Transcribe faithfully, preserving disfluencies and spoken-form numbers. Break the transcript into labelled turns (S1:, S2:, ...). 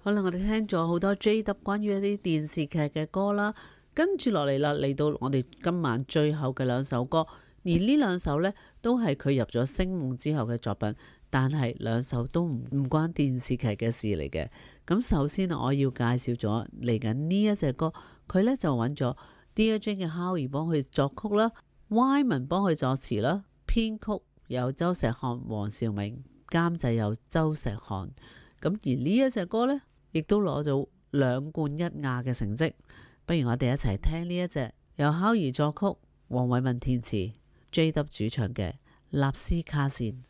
S1: 可能我哋聽咗好多 J W 關於一啲電視劇嘅歌啦，跟住落嚟啦，嚟到我哋今晚最後嘅兩首歌，而呢兩首呢，都係佢入咗星夢之後嘅作品，但係兩首都唔唔關電視劇嘅事嚟嘅。咁首先我要介紹咗嚟緊呢一隻歌，佢呢就揾咗 Dear Jane 嘅 Howie 幫佢作曲啦，Wyman 幫佢作詞啦，編曲有周石漢、黃兆銘，監製有周石漢。咁而呢一隻歌呢，亦都攞咗兩冠一亞嘅成績。不如我哋一齊聽呢一隻由 Howie 作曲、黃偉文填詞、J W 主唱嘅《納斯卡線》。